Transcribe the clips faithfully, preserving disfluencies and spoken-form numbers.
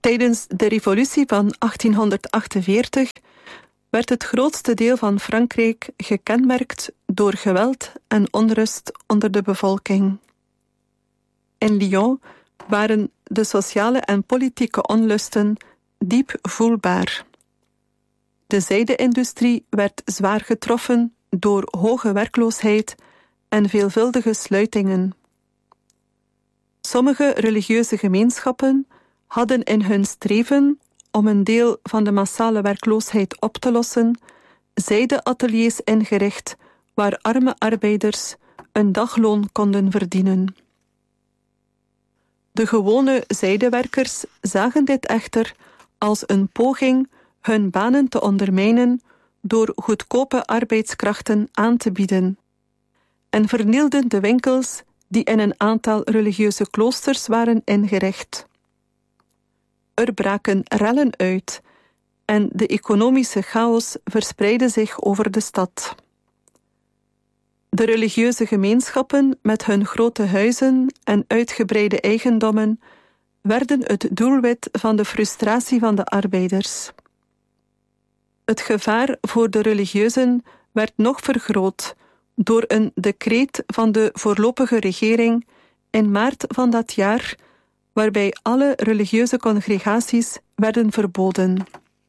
Tijdens de revolutie van achttienhonderdachtenveertig werd het grootste deel van Frankrijk gekenmerkt door geweld en onrust onder de bevolking. In Lyon waren de sociale en politieke onlusten diep voelbaar. De zijde-industrie werd zwaar getroffen door hoge werkloosheid en veelvuldige sluitingen. Sommige religieuze gemeenschappen hadden in hun streven om een deel van de massale werkloosheid op te lossen, zijde-ateliers ingericht waar arme arbeiders een dagloon konden verdienen. De gewone zijdewerkers zagen dit echter als een poging hun banen te ondermijnen door goedkope arbeidskrachten aan te bieden en vernielden de winkels die in een aantal religieuze kloosters waren ingericht. Er braken rellen uit en de economische chaos verspreidde zich over de stad. De religieuze gemeenschappen met hun grote huizen en uitgebreide eigendommen werden het doelwit van de frustratie van de arbeiders. Het gevaar voor de religieuzen werd nog vergroot door een decreet van de voorlopige regering in maart van dat jaar, waarbij alle religieuze congregaties werden verboden.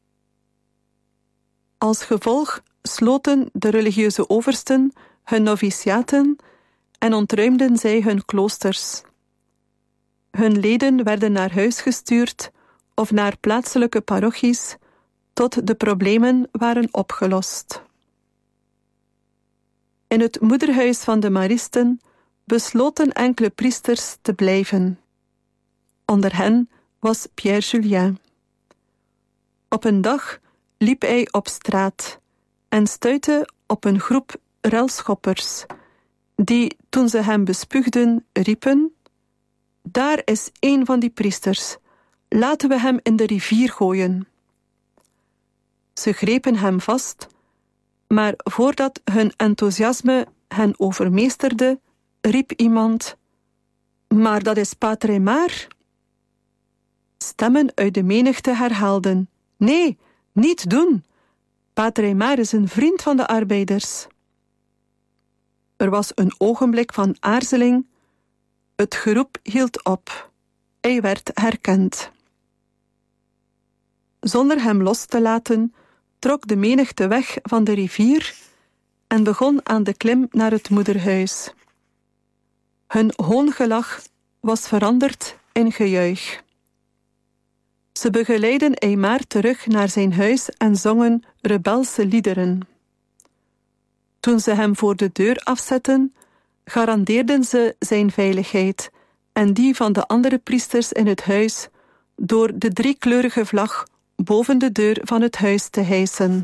Als gevolg sloten de religieuze oversten hun noviciaten en ontruimden zij hun kloosters. Hun leden werden naar huis gestuurd of naar plaatselijke parochies tot de problemen waren opgelost. In het moederhuis van de Maristen besloten enkele priesters te blijven. Onder hen was Pierre Julien. Op een dag liep hij op straat en stuitte op een groep relschoppers, die, toen ze hem bespuugden, riepen: "Daar is een van die priesters, laten we hem in de rivier gooien." Ze grepen hem vast, maar voordat hun enthousiasme hen overmeesterde, riep iemand: "Maar dat is Pater Aymar." Stemmen uit de menigte herhaalden: "Nee, niet doen. Pater Aymar is een vriend van de arbeiders." Er was een ogenblik van aarzeling. Het geroep hield op. Hij werd herkend. Zonder hem los te laten, trok de menigte weg van de rivier en begon aan de klim naar het moederhuis. Hun hoongelach was veranderd in gejuich. Ze begeleidden Aymar terug naar zijn huis en zongen rebelse liederen. Toen ze hem voor de deur afzetten, garandeerden ze zijn veiligheid en die van de andere priesters in het huis door de driekleurige vlag boven de deur van het huis te hijsen.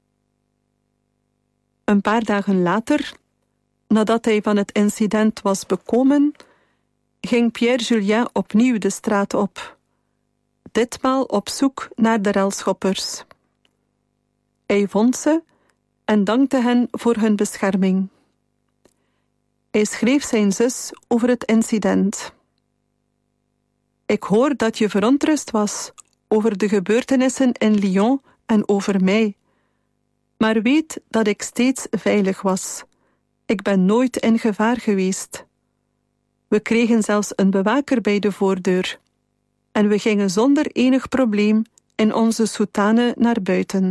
Een paar dagen later, nadat hij van het incident was bekomen, ging Pierre Julien opnieuw de straat op, ditmaal op zoek naar de relschoppers. Hij vond ze en dankte hen voor hun bescherming. Hij schreef zijn zus over het incident. "Ik hoor dat je verontrust was over de gebeurtenissen in Lyon en over mij. Maar weet dat ik steeds veilig was. Ik ben nooit in gevaar geweest. We kregen zelfs een bewaker bij de voordeur. En we gingen zonder enig probleem in onze soutane naar buiten."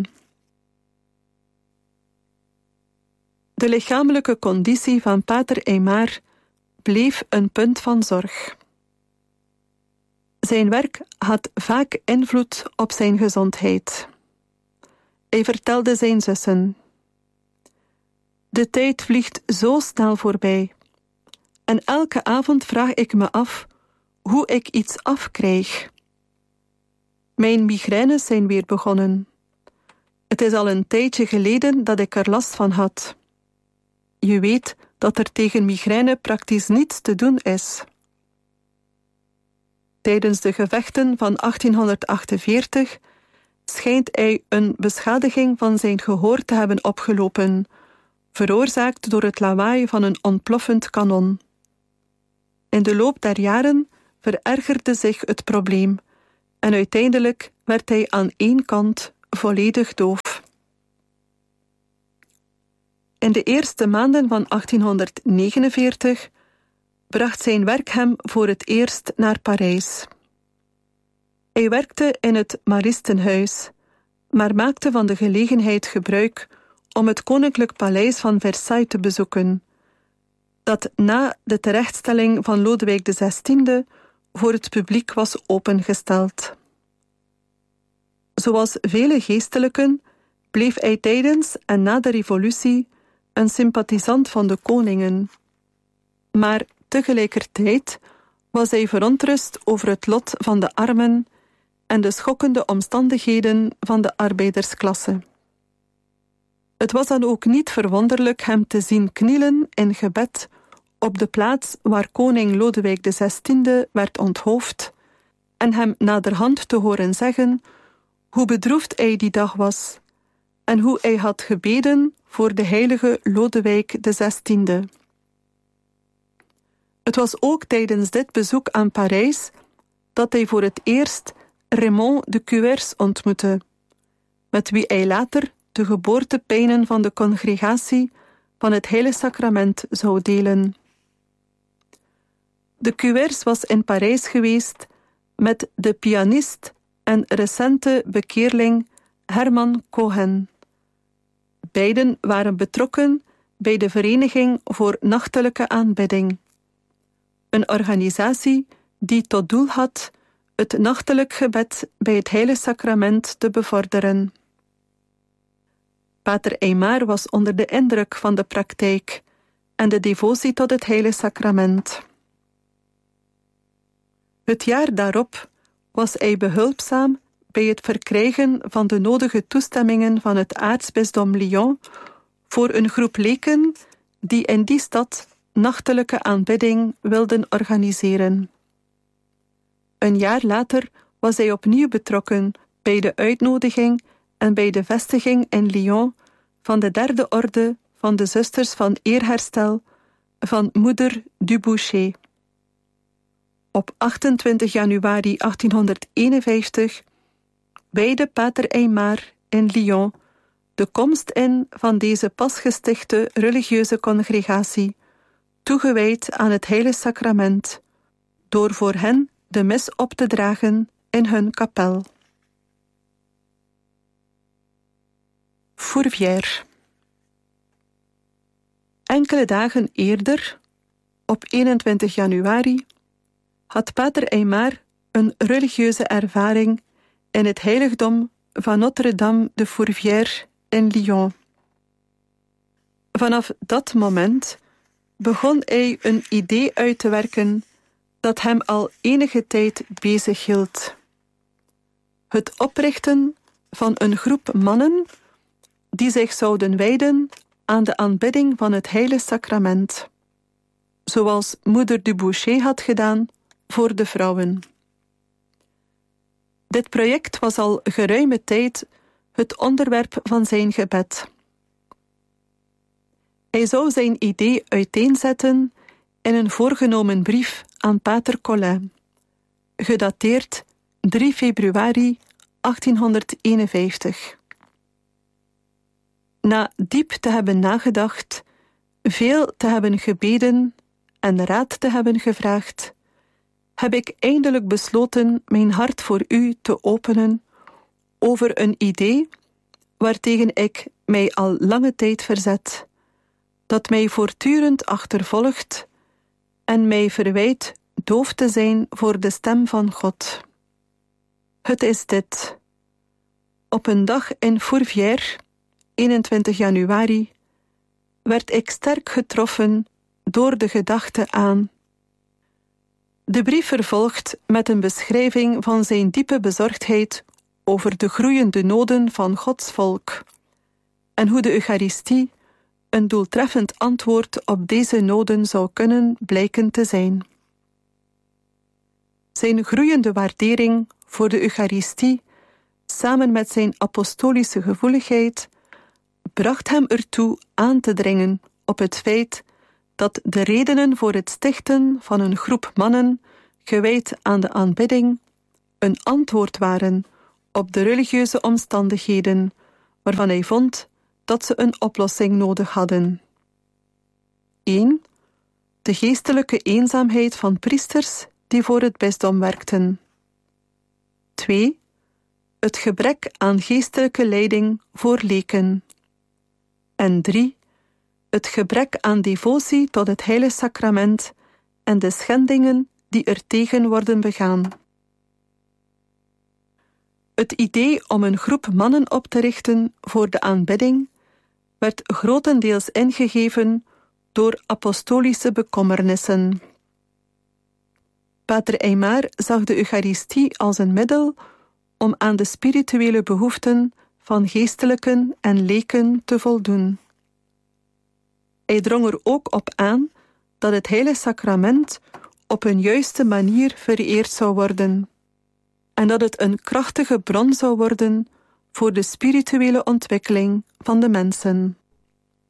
De lichamelijke conditie van Pater Aymar bleef een punt van zorg. Zijn werk had vaak invloed op zijn gezondheid. Hij vertelde zijn zussen: "De tijd vliegt zo snel voorbij. En elke avond vraag ik me af hoe ik iets afkrijg. Mijn migraines zijn weer begonnen. Het is al een tijdje geleden dat ik er last van had. Je weet dat er tegen migraine praktisch niets te doen is." Tijdens de gevechten van achttienhonderdachtenveertig schijnt hij een beschadiging van zijn gehoor te hebben opgelopen, veroorzaakt door het lawaai van een ontploffend kanon. In de loop der jaren verergerde zich het probleem en uiteindelijk werd hij aan één kant volledig doof. In de eerste maanden van achttienhonderdnegenenveertig bracht zijn werk hem voor het eerst naar Parijs. Hij werkte in het Maristenhuis, maar maakte van de gelegenheid gebruik om het Koninklijk Paleis van Versailles te bezoeken, dat na de terechtstelling van Lodewijk de zestiende voor het publiek was opengesteld. Zoals vele geestelijken bleef hij tijdens en na de revolutie een sympathisant van de koningen. Maar tegelijkertijd was hij verontrust over het lot van de armen en de schokkende omstandigheden van de arbeidersklasse. Het was dan ook niet verwonderlijk hem te zien knielen in gebed op de plaats waar koning Lodewijk de zestiende werd onthoofd en hem naderhand te horen zeggen hoe bedroefd hij die dag was en hoe hij had gebeden voor de heilige Lodewijk de zestiende. Het was ook tijdens dit bezoek aan Parijs dat hij voor het eerst Raymond de Cuers ontmoette, met wie hij later de geboortepijnen van de congregatie van het Heilige Sacrament zou delen. De Cuers was in Parijs geweest met de pianist en recente bekeerling Herman Cohen. Beiden waren betrokken bij de Vereniging voor Nachtelijke Aanbidding, een organisatie die tot doel had het nachtelijk gebed bij het Heilige Sacrament te bevorderen. Pater Aymar was onder de indruk van de praktijk en de devotie tot het Heilige Sacrament. Het jaar daarop was hij behulpzaam bij het verkrijgen van de nodige toestemmingen van het aartsbisdom Lyon voor een groep leken die in die stad nachtelijke aanbidding wilden organiseren. Een jaar later was hij opnieuw betrokken bij de uitnodiging en bij de vestiging in Lyon van de derde orde van de Zusters van Eerherstel van Moeder Dubouché. Op achtentwintig januari achttienhonderdeenenvijftig wijdde Pater Aymar in Lyon de komst in van deze pas gestichte religieuze congregatie, toegewijd aan het Heilige Sacrament, door voor hen de mis op te dragen in hun kapel. Fourvière. Enkele dagen eerder, op eenentwintig januari, had Pater Aymar een religieuze ervaring in het heiligdom van Notre-Dame de Fourvière in Lyon. Vanaf dat moment begon hij een idee uit te werken dat hem al enige tijd bezig hield. Het oprichten van een groep mannen die zich zouden wijden aan de aanbidding van het Heilige Sacrament, zoals Moeder Dubouché had gedaan voor de vrouwen. Dit project was al geruime tijd het onderwerp van zijn gebed. Hij zou zijn idee uiteenzetten in een voorgenomen brief aan Pater Colin, gedateerd drie februari achttienhonderdeenenvijftig. Na diep te hebben nagedacht, veel te hebben gebeden en raad te hebben gevraagd, heb ik eindelijk besloten mijn hart voor u te openen over een idee waartegen ik mij al lange tijd verzet, dat mij voortdurend achtervolgt en mij verwijt doof te zijn voor de stem van God. Het is dit. Op een dag in Fourvière, eenentwintig januari, werd ik sterk getroffen door de gedachte aan. De brief vervolgt met een beschrijving van zijn diepe bezorgdheid over de groeiende noden van Gods volk en hoe de Eucharistie een doeltreffend antwoord op deze noden zou kunnen blijken te zijn. Zijn groeiende waardering voor de Eucharistie, samen met zijn apostolische gevoeligheid, bracht hem ertoe aan te dringen op het feit dat de redenen voor het stichten van een groep mannen gewijd aan de aanbidding een antwoord waren op de religieuze omstandigheden waarvan hij vond dat ze een oplossing nodig hadden. één. De geestelijke eenzaamheid van priesters die voor het bisdom werkten. twee. Het gebrek aan geestelijke leiding voor leken. En drie. Het gebrek aan devotie tot het heilige sacrament en de schendingen die er tegen worden begaan. Het idee om een groep mannen op te richten voor de aanbidding werd grotendeels ingegeven door apostolische bekommernissen. Pater Aymar zag de Eucharistie als een middel om aan de spirituele behoeften van geestelijken en leken te voldoen. Hij drong er ook op aan dat het heilige sacrament op een juiste manier vereerd zou worden en dat het een krachtige bron zou worden voor de spirituele ontwikkeling van de mensen.